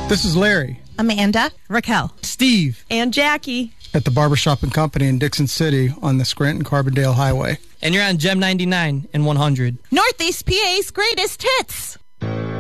This is Larry. Amanda. Raquel. Steve. And Jackie. At the Barbershop and Company in Dixon City on the Scranton-Carbondale Highway. And you're on Gem 99 and 100. Northeast PA's greatest hits.